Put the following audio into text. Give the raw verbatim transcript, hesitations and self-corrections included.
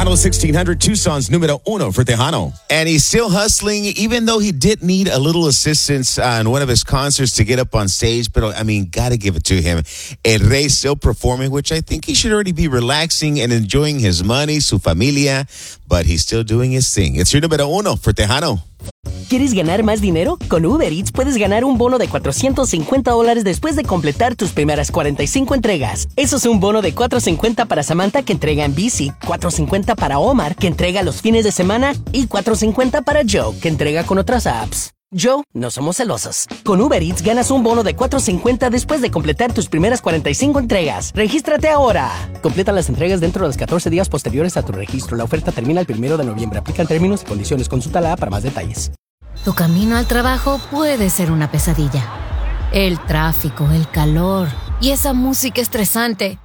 Hot sixteen hundred, Tucson's número uno for Tejano. And he's still hustling, even though he did need a little assistance on one of his concerts to get up on stage. But, I mean, got to give it to him. El Rey still performing, which I think he should already be relaxing and enjoying his money, su familia. But he's still doing his thing. It's your número uno for Tejano. ¿Quieres ganar más dinero? Con Uber Eats puedes ganar un bono de cuatrocientos cincuenta dólares después de completar tus primeras cuarenta y cinco entregas. Eso es un bono de cuatrocientos cincuenta para Samantha, que entrega en bici, cuatrocientos cincuenta para Omar, que entrega los fines de semana, y cuatrocientos cincuenta para Joe, que entrega con otras apps. Joe, no somos celosos. Con Uber Eats ganas un bono de cuatrocientos cincuenta después de completar tus primeras cuarenta y cinco entregas. ¡Regístrate ahora! Completa las entregas dentro de los catorce días posteriores a tu registro. La oferta termina el primero de noviembre. Aplican términos y condiciones. Consulta la app para más detalles. Tu camino al trabajo puede ser una pesadilla. El tráfico, el calor y esa música estresante.